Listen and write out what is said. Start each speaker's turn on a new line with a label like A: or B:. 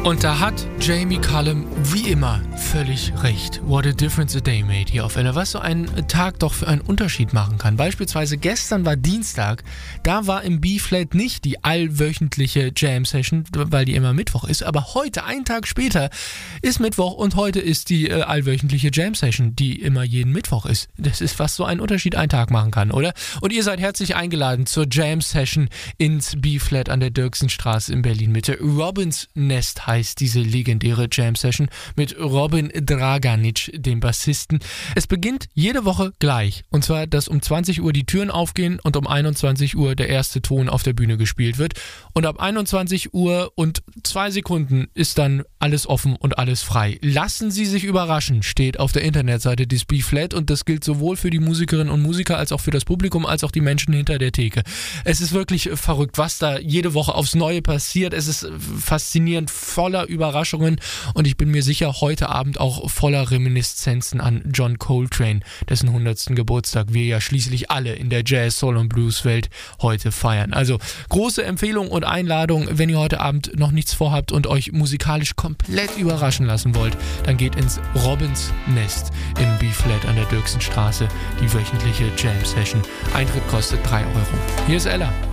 A: Und da hat Jamie Cullum wie immer völlig recht. What a difference a day made hier auf Ella. Was so ein Tag doch für einen Unterschied machen kann. Beispielsweise gestern war Dienstag, da war im B-Flat nicht die allwöchentliche Jam-Session, weil die immer Mittwoch ist. Aber heute, einen Tag später, ist Mittwoch und heute ist die allwöchentliche Jam-Session, die immer jeden Mittwoch ist. Das ist, was so einen Unterschied einen Tag machen kann, oder? Und ihr seid herzlich eingeladen zur Jam-Session ins B-Flat an der Dirksenstraße in Berlin-Mitte. Robins Nest heißt diese legendäre Jam-Session mit Robin Draganic, dem Bassisten. Es beginnt jede Woche gleich. Und zwar, dass um 20 Uhr die Türen aufgehen und um 21 Uhr der erste Ton auf der Bühne gespielt wird. Und ab 21 Uhr und 2 Sekunden ist dann alles offen und alles frei. Lassen Sie sich überraschen, steht auf der Internetseite des B-Flat, und das gilt sowohl für die Musikerinnen und Musiker als auch für das Publikum, als auch die Menschen hinter der Theke. Es ist wirklich verrückt, was da jede Woche aufs Neue passiert. Es ist faszinierend, voller Überraschungen, und ich bin mir sicher, heute Abend auch voller Reminiszenzen an John Coltrane, dessen 100. Geburtstag wir ja schließlich alle in der Jazz, Soul und Blues Welt heute feiern. Also große Empfehlung und Einladung, wenn ihr heute Abend noch nichts vorhabt und euch musikalisch komplett überraschen lassen wollt, dann geht ins Robins Nest im B-Flat an der Dirksenstraße, die wöchentliche Jam-Session. Eintritt kostet 3 Euro. Hier ist Ella.